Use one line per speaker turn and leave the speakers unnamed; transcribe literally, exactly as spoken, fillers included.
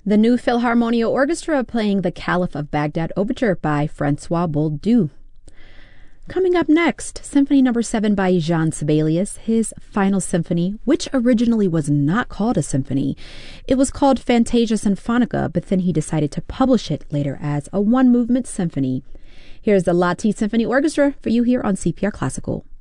The New Philharmonia Orchestra playing the Caliph of Baghdad Overture by Francois Boldu. Coming up next, Symphony Number seven by Jean Sibelius, his final symphony, which originally was not called a symphony. It was called Fantasia Sinfonica, but then he decided to publish it later as a one-movement symphony. Here's the Lahti Symphony Orchestra for you here on C P R Classical.